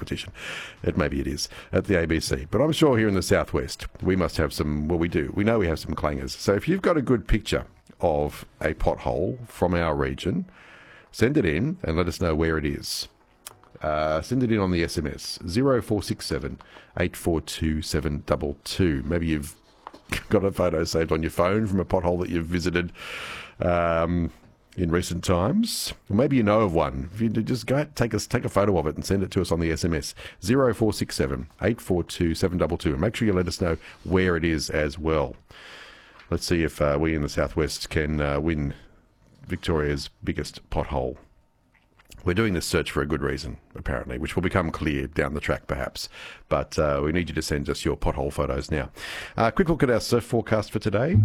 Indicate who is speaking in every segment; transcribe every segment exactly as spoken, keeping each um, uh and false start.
Speaker 1: competition. It maybe it is at the A B C. But I'm sure here in the southwest we must have some, well we do, we know we have some clangers. So if you've got a good picture of a pothole from our region, send it in and let us know where it is. Uh, send it in on the S M S, zero four six seven, eight four two, seven two two. Maybe you've got a photo saved on your phone from a pothole that you've visited um, in recent times. Or maybe you know of one. If you just go out, take, us, take a photo of it and send it to us on the S M S, zero four six seven, eight four two, seven two two. And make sure you let us know where it is as well. Let's see if uh, we in the southwest can uh, win Victoria's biggest pothole. We're doing this search for a good reason, apparently, which will become clear down the track, perhaps. But uh, we need you to send us your pothole photos now. Uh, quick look at our surf forecast for today.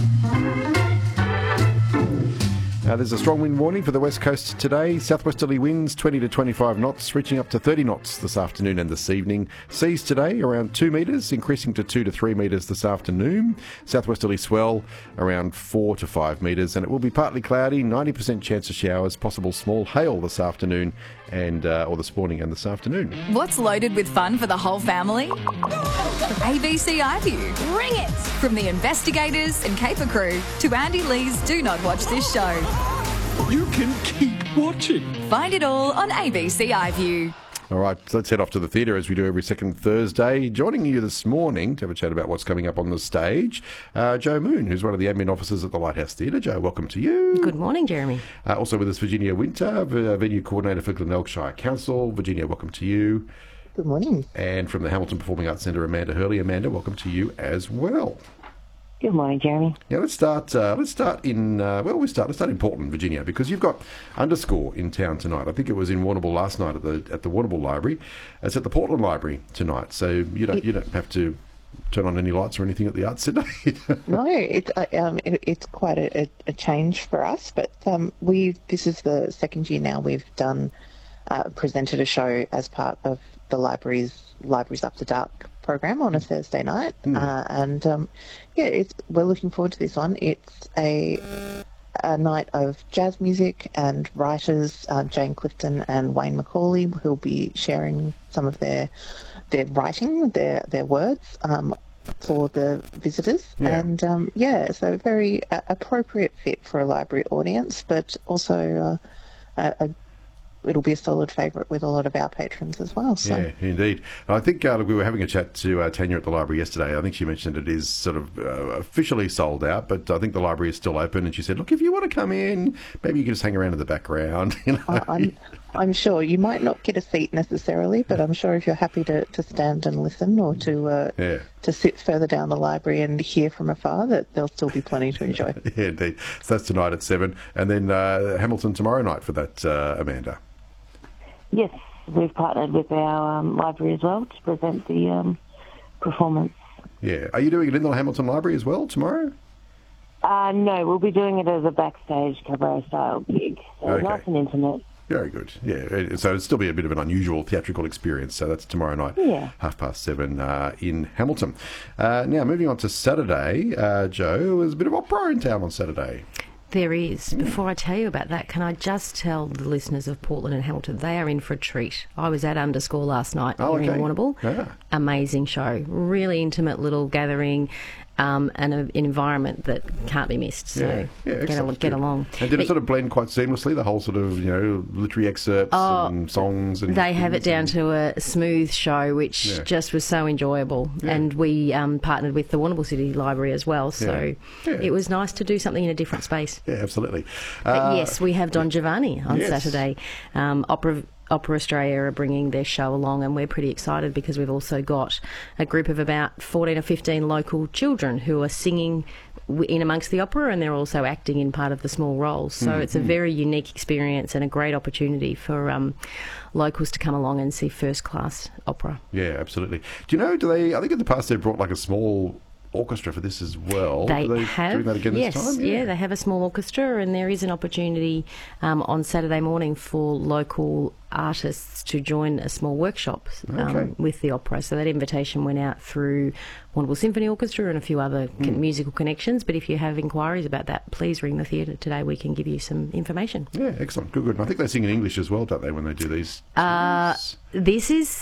Speaker 1: Uh, there's a strong wind warning for the west coast today. Southwesterly winds twenty to twenty-five knots, reaching up to thirty knots this afternoon and this evening. Seas today around two metres, increasing to two to three metres this afternoon. Southwesterly swell around four to five metres, and it will be partly cloudy, ninety percent chance of showers, possible small hail this afternoon and uh, or this morning and this afternoon.
Speaker 2: What's loaded with fun for the whole family? A B C iView. Bring it! From the investigators and caper crew to Andy Lee's Do Not Watch This Show.
Speaker 3: You can keep watching.
Speaker 2: Find it all on A B C iView.
Speaker 1: All right, so let's head off to the theatre as we do every second Thursday. Joining you this morning to have a chat about what's coming up on the stage, uh, Joe Moon, who's one of the admin officers at the Lighthouse Theatre. Joe, welcome to you.
Speaker 4: Good morning, Jeremy.
Speaker 1: Uh, also with us, Virginia Winter, v- venue coordinator for Glenelg Shire Council. Virginia, welcome to you.
Speaker 5: Good morning.
Speaker 1: And from the Hamilton Performing Arts Centre, Amanda Hurley. Amanda, welcome to you as well.
Speaker 5: Good morning, Jeremy.
Speaker 1: Yeah, let's start. Uh, let's start in. Uh, well, we start. Let's start in Portland, Virginia, because you've got Underscore in town tonight. I think it was in Warrnambool last night at the at the Warrnambool Library. It's at the Portland Library tonight, so you don't you don't have to turn on any lights or anything at the Arts Centre.
Speaker 5: No, it's uh, um, it, it's quite a, a change for us, but um, we this is the second year now we've done uh, presented a show as part of the library's Libraries After Dark program on a Thursday night, mm. uh, and um, yeah, it's we're looking forward to this one. It's a a night of jazz music and writers, uh, Jane Clifton and Wayne Macaulay, who'll be sharing some of their their writing, their their words um, for the visitors, yeah. and um, yeah, so very uh, appropriate fit for a library audience, but also uh, a, a it'll be a solid favourite with a lot of our patrons as well. So.
Speaker 1: Yeah, indeed. I think uh, we were having a chat to uh, Tanya at the library yesterday. I think she mentioned it is sort of uh, officially sold out, but I think the library is still open. And she said, look, if you want to come in, maybe you can just hang around in the background. You know?
Speaker 5: I'm, I'm sure you might not get a seat necessarily, but I'm sure if you're happy to, to stand and listen or to uh, yeah. to sit further down the library and hear from afar, that there'll still be plenty to enjoy.
Speaker 1: Yeah, indeed. So that's tonight at seven. And then uh, Hamilton tomorrow night for that, uh, Amanda.
Speaker 6: Yes, we've partnered with our um, library as well to present the um, performance.
Speaker 1: Yeah. Are you doing it in the Hamilton Library as well tomorrow?
Speaker 6: Uh, no, we'll be doing it as a backstage cabaret-style gig. So
Speaker 1: okay.
Speaker 6: Nice and intimate.
Speaker 1: Very good. Yeah. So it'll still be a bit of an unusual theatrical experience. So that's tomorrow night,
Speaker 6: yeah.
Speaker 1: half past seven uh, in Hamilton. Uh, now, moving on to Saturday, uh, Joe, there's a bit of opera in town on Saturday.
Speaker 4: There is. Before I tell you about that, can I just tell the listeners of Portland and Hamilton, they are in for a treat. I was at Underscore last night
Speaker 1: oh,
Speaker 4: here
Speaker 1: okay.
Speaker 4: in Warrnambool.
Speaker 1: Yeah.
Speaker 4: Amazing show. Really intimate little gathering um, and a, an environment that can't be missed. So
Speaker 1: yeah. Yeah,
Speaker 4: get, a, get along.
Speaker 1: And did
Speaker 4: but,
Speaker 1: it sort of blend quite seamlessly, the whole sort of, you know, literary excerpts
Speaker 4: oh,
Speaker 1: and songs? And
Speaker 4: they have it down
Speaker 1: and,
Speaker 4: to a smooth show, which yeah. just was so enjoyable. Yeah. And we um, partnered with the Warrnambool City Library as well, so yeah. Yeah. it was nice to do something in a different space.
Speaker 1: Yeah, absolutely.
Speaker 4: But
Speaker 1: uh,
Speaker 4: yes, we have Don Giovanni on
Speaker 1: yes.
Speaker 4: Saturday. Um, Opera Opera Australia are bringing their show along, and we're pretty excited because we've also got a group of about fourteen or fifteen local children who are singing in amongst the opera, and they're also acting in part of the small roles. So mm-hmm. it's a very unique experience and a great opportunity for um, locals to come along and see first-class opera.
Speaker 1: Yeah, absolutely. Do you know, do they, I think in the past they've brought like a small orchestra for this as well.
Speaker 4: They,
Speaker 1: Are they
Speaker 4: have,
Speaker 1: doing that again
Speaker 4: yes,
Speaker 1: this time?
Speaker 4: Yeah.
Speaker 1: yeah,
Speaker 4: they have a small orchestra, and there is an opportunity um, on Saturday morning for local artists to join a small workshop um,
Speaker 1: okay.
Speaker 4: with the opera. So that invitation went out through Warrnambool Symphony Orchestra and a few other mm. con- musical connections. But if you have inquiries about that, please ring the theatre today. We can give you some information.
Speaker 1: Yeah, excellent. Good, good. And I think they sing in English as well, don't they, when they do these?
Speaker 4: Uh, this is